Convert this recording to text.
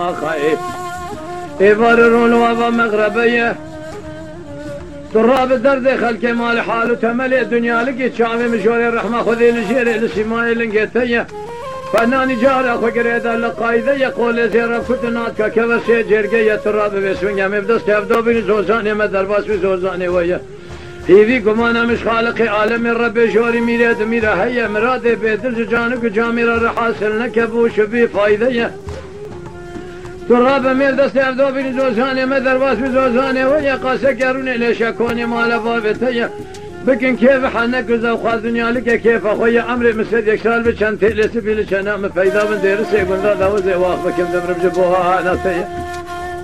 ما خايف يبررون وابا مغربيه تراب الدرد خلق مال حال تملي الدنيا لقيت شامي مشوري الرحمه خذي لشيري لسماي لقيتيه فناني جار اخو قريد اللقايده يقول زير كتنات كبسي جرقيه تراب بسوين مبدس تبدو بين زوزاني مدرباس بزوزاني ويا هيفي قمانا مش خالق عالم ربي جوري ميراد ميرا هيا مرادي بيدرج جانك جاميرا رحاسل نكبوش بي فايدة تراب ميرد استعبدو بني زوزاني مدرباس بزوزاني ويا قاسا قروني ليش اكوني مال بابتيا بكن كيف حنك وخال دنيا لك كيف اخويا امري مسد يكسال بچن تلسي بيلي چنا مفيدا من ديرسي قندا دوزي واخ بكم دمر بجبوها ناسيا